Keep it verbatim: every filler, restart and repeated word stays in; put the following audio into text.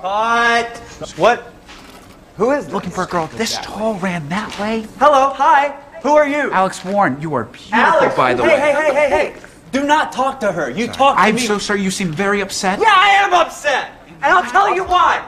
Cut. What? Who is this? Looking for a girl this tall ran that way? Hello, hi. Who are you? Alex Warren, you are beautiful, Alex, by the hey, way. Hey, hey, hey, hey, Do not talk to her. You talk to I'm me. so sorry. You seem very upset. Yeah, I am upset. And I'll tell you why.